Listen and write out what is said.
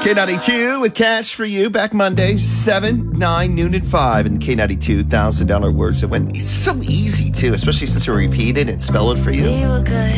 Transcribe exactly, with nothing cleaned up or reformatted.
K ninety-two with Cash for You back Monday, seven, nine, noon, and five. And K ninety-two, one thousand dollars words that went. It's so easy, too, especially since we repeat it and spell it for you. We were good.